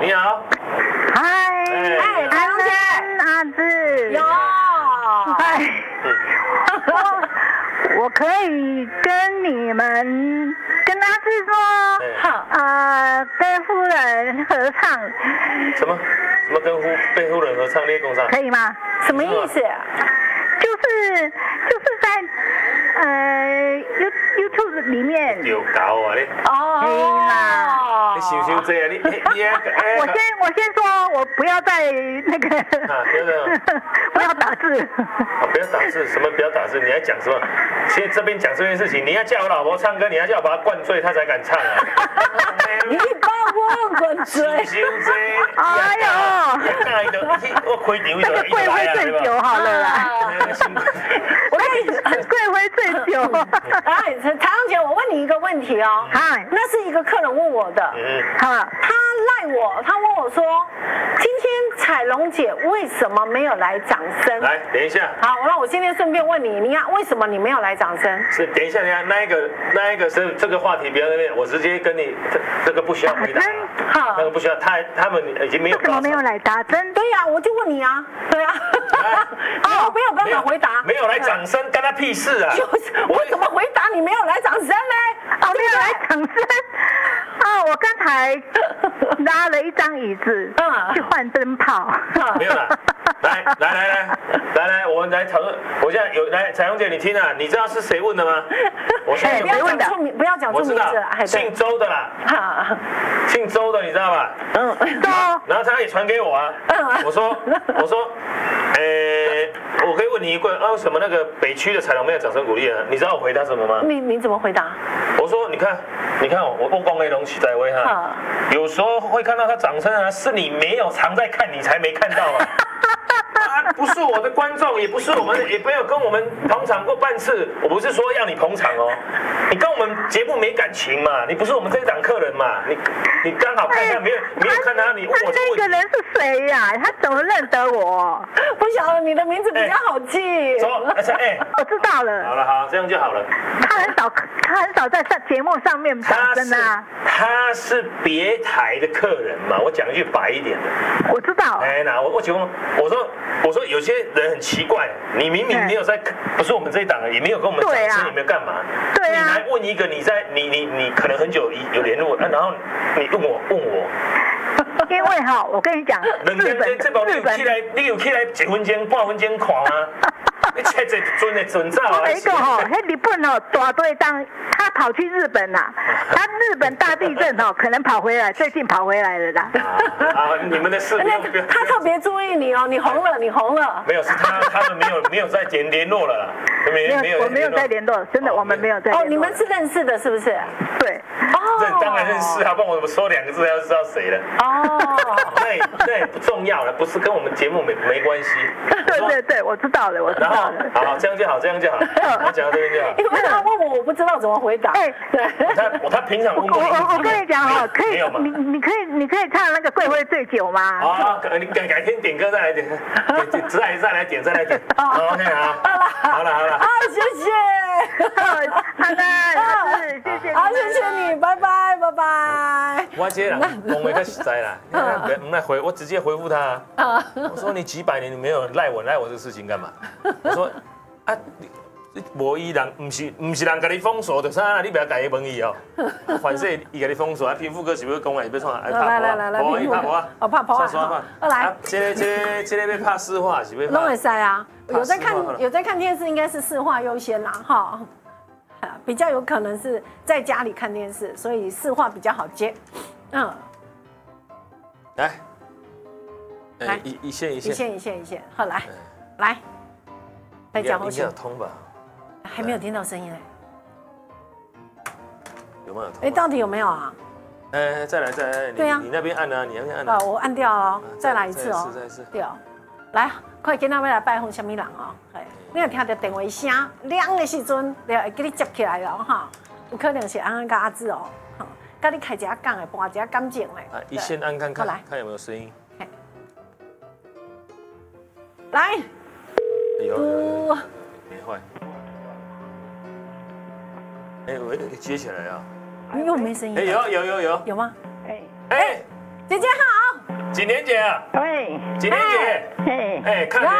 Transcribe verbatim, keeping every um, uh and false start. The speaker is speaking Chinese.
你好。 嗨， 哎，台龙姐， 阿志， 有。 嗨，我我可以跟你们跟阿志说，啊，跟夫人合唱。 什么？什么跟夫跟夫人合唱？那工厂可以吗？ 什么意思？ 就是就是在呃 You YouTube 里面。 有搞啊你。 哦。可以啦。 你想想这啊，你你你我先我先说，我不要再那个。 啊，不要这样。 不要打字。 啊，不要打字，什么不要打字？你还讲什么？现在这边讲这件事情，你要叫我老婆唱歌，你要叫我把她灌醉，她才敢唱啊。 你把我灌醉。 哎呦！ 我开场那个贵妃醉酒好了啦。我跟你贵妃醉酒。 哎，台龙姐，我问你一个问题哦。 嗨， 那是一个客人问我的。 嗯。 好。 他赖我，他问我说，今天彩龙姐为什么没有来掌声？ 来，等一下。 好，那我今天顺便问你，你看为什么你没有来掌声？ 是，等一下，等一下，那一个那一个是这个话题不要那边，我直接跟你这这个不需要回答。 好， 那个不需要，他他们已经没有。 为什么没有来打针？ 对呀，我就问你啊，对啊。哦，没有办法回答。 没有来掌声，干他屁事啊！ 就是我怎么回答你没有来掌声呢？ 哦，没有来掌声。哦，我刚才拉了一张椅子，嗯，去换灯泡。 没有啦，来来来来来来，我们来讨论。我现在有来，彩虹姐，你听啊，你知道是谁问的吗？我现在不要讲出名，不要讲出名字。 姓周的啦。姓周的，你知道吧？ 嗯， 周。 然后他也传给我啊。我说我说，诶，我可以问你一个，啊，为什么那个北区的彩虹没有掌声鼓励啊？你知道我回答什么吗？ 你你怎么回答？ 我说你看，你看我我光黑龙起在威哈，有时候会看到他掌声啊，是你没有常在看，你才没看到啊。啊，不是我的观众，也不是我们，也没有跟我们捧场过半次。我不是说要你捧场哦，你跟我们节目没感情嘛，你不是我们这一档客人嘛，你你刚好看看，没有没有看他，你问我这问题。那个人是谁呀？他怎么认得我？ 不晓得你的名字比较好记。 走，哎， 我知道了。 好了，好，这样就好了。 他很少，他很少在上节目上面掌声啊。 他是别台的客人嘛，我讲一句白一点的。 我知道。 哎，那我我请问，我说。我说有些人很奇怪，你明明没有在，不是我们这一档的，也没有跟我们掌声，也没有干嘛， 对啊， 你来问一个你在你你你可能很久有联络，然后你问我问我， 因为哈，我跟你讲，日本这部你有起来，你有起来一分钟半分钟看啊，你切这尊的尊照啊。 我一个哈，那日本哦，大队当他跑去日本啦，他日本大地震哦，可能跑回来，最近跑回来了啦。 啊，你们的事不用不用。 他特别注意你哦，你红了，你红了。 没有，是他他们没有没有在联联络了啦， 没有没有，我没有在联络，真的我们没有在联络。 哦，你们是认识的，是不是？ 对。 哦。 这当然认识啊，不然我怎么说两个字要知道谁了？ 哦。 那那也不重要了，不是跟我们节目没没关系。 对对对，我知道了，我知道了。 好，这样就好，这样就好。我讲到这边就好。 因为他问我，我不知道怎么回答。哎，对。 他他平常问过我我我跟你讲哈，可以， 没有吗？ 你你可以你可以唱那个贵妃醉酒吗？ 啊，你改改天点歌再来点，再来再来点再来点。OK 好，好了好了。 好，谢谢。 好的，好的，谢谢。 好，谢谢你，拜拜拜拜。 我这人讲话较实在啦，唔来回，我直接回复他。我说你几百年你没有赖我赖我这个事情干嘛？我说啊，无伊人，唔是唔是人甲你封锁的，啥？你不要甲伊问伊哦。反正伊甲你封锁，啊，贫富哥是不是讲啊？是要创啊？ 来来来来， 贫富哥， 哦，怕破啊！来， 这个这个这个要拍市话是不是？ 拢会使啊，有在看有在看电视，应该是市话优先啦，哈。比较有可能是在家里看电视，所以市话比较好接。嗯， 来，来一一线一线一线一线一线，好来来，再讲后续。 通吧？ 还没有听到声音哎， 有没有？ 哎，到底有没有啊？ 哎，再来再来，对呀，你那边按啊，你那边按啊。 我按掉哦，再来一次哦。 再一次， 对哦，来，快今仔要来拜访什么人哦？你若听到电话声亮的时阵，就会给你接起来了哈。有可能是安安跟阿志哦，跟你开一下讲的，播一下感情的。 啊，一线按看看，看有没有声音。 来， 有，没坏。哎，我接起来啊。 又没声音。 哎，有有有有。 有吗？ 哎哎， 姐姐好。 景莲姐啊， 喂， 景莲姐， 嘿， 哎，看起来